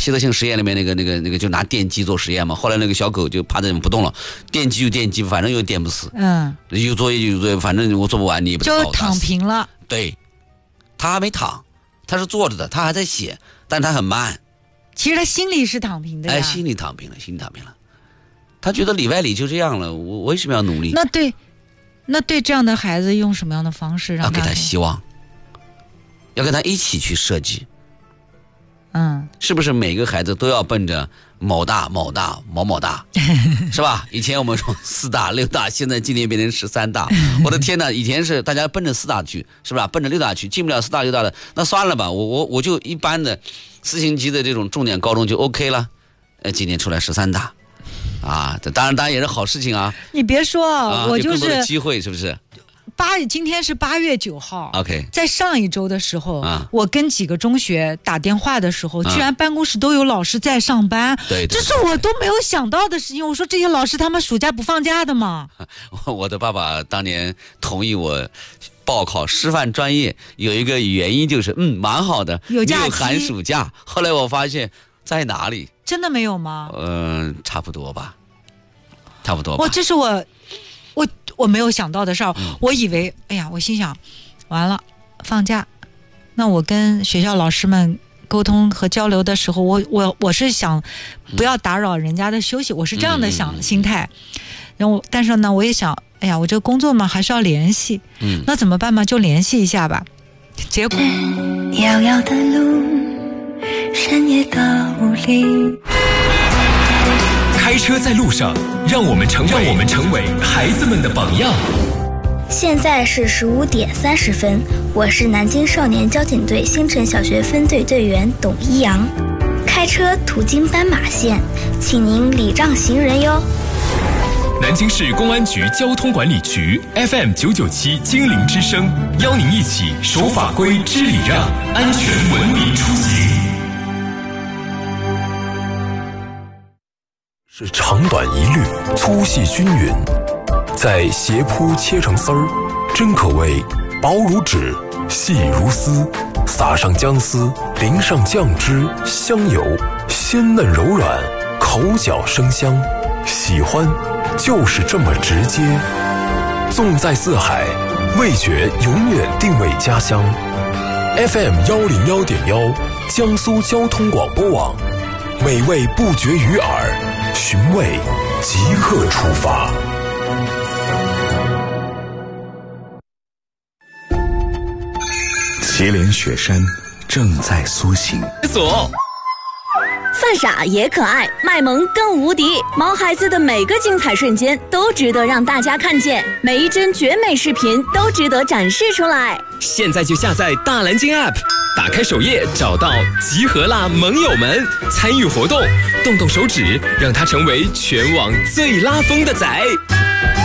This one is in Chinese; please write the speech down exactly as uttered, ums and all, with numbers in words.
希特性实验里面那个那个那个就拿电击做实验嘛，后来那个小狗就趴在那不动了，电击就电击，反正又电不死，嗯，有作业就有作业，反正我做不完你也不能就躺平了。 对，他还没躺，他是坐着的，他还在写，但他很慢。 其实他心里是躺平的呀， 哎，心里躺平了，心里躺平了。他觉得里外里就这样了，我为什么要努力？ 那对，那对这样的孩子用什么样的方式让他？ 要给他希望，要跟他一起去设计。 嗯， 是不是每个孩子都要奔着某大某大某某大，是吧？以前我们说四大六大，现在今年变成十三大。我的天哪！以前是大家奔着四大去，是吧？奔着六大去，进不了四大六大的，那算了吧。我我我就一般的四星级的这种重点高中就 OK 了。呃，今年出来十三大，啊，这当然当然也是好事情啊。 你别说， 啊、 我就是有更多的机会，是不是？ 八，今天是八月九号。 OK， 在上一周的时候、 啊， 我跟几个中学打电话的时候，啊、居然办公室都有老师在上班。 对， 这是我都没有想到的事情。我说这些老师他们暑假不放假的吗？ 我的爸爸当年同意我报考师范专业，有一个原因就是，嗯，蛮好的， 有假期， 有寒暑假。后来我发现在哪里？ 真的没有吗？ 嗯、呃，差不多吧，差不多吧。 我这是我。我我没有想到的事儿、嗯，我以为，哎呀，我心想，完了，放假，那我跟学校老师们沟通和交流的时候，我我我是想不要打扰人家的休息，嗯、我是这样的想、嗯、心态。然后，但是呢，我也想，哎呀，我这个工作嘛，还是要联系，嗯，那怎么办嘛？就联系一下吧。结果， 遥遥的路，深夜的雾里。 开车在路上，让我们成为让我们成为孩子们的榜样。 现在是十五点三十分，我是南京少年交警队新城小学分队队员董一阳。开车途经斑马线，请您礼让行人哟。 南京市公安局交通管理局 F M 九九七精灵之声，邀您一起守法规、知礼让，安全文明出行。 是长短一律，粗细均匀，在斜铺切成丝儿，真可谓薄如纸，细如丝，撒上姜丝，淋上酱汁，香油，鲜嫩柔软，口嚼生香。喜欢就是这么直接。纵在四海，味觉永远定位家乡。F M 幺零幺点幺，江苏交通广播网，美味不绝于耳。寻味即刻出发。 祁连雪山正在苏醒。 左犯傻也可爱，卖萌更无敌。毛孩子的每个精彩瞬间都值得让大家看见，每一帧绝美视频都值得展示出来。 现在就下载大蓝鲸 App， 打开首页找到集合啦盟友们，参与活动，动动手指，让它成为全网最拉风的仔。